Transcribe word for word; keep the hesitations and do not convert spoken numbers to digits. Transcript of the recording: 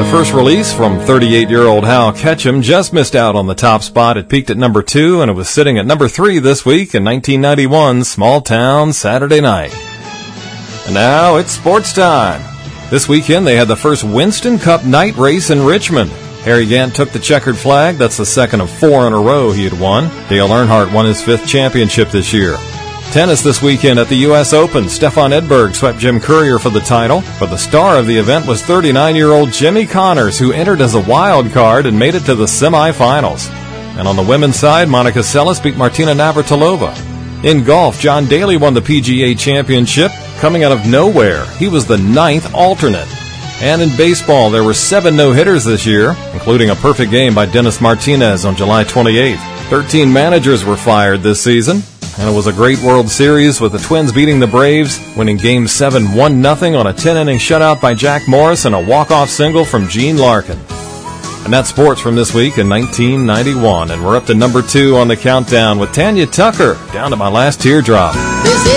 first release from thirty-eight-year-old Hal Ketchum just missed out on the top spot. It peaked at number two, and it was sitting at number three this week in nineteen ninety-one's Small Town Saturday Night. And now it's sports time. This weekend they had the first Winston Cup night race in Richmond. Harry Gant took the checkered flag. That's the second of four in a row he had won. Dale Earnhardt won his fifth championship this year. Tennis this weekend at the U S Open. Stefan Edberg swept Jim Courier for the title, but the star of the event was thirty-nine-year-old Jimmy Connors, who entered as a wild card and made it to the semifinals. And on the women's side, Monica Seles beat Martina Navratilova. In golf, John Daly won the P G A Championship, coming out of nowhere. He was the ninth alternate. And in baseball, there were seven no-hitters this year, including a perfect game by Dennis Martinez on July twenty-eighth. Thirteen managers were fired this season. And it was a great World Series with the Twins beating the Braves, winning Game seven one nothing on a ten-inning shutout by Jack Morris and a walk-off single from Gene Larkin. And that's sports from this week in nineteen ninety-one. And we're up to number two on the countdown with Tanya Tucker, Down to My Last Teardrop.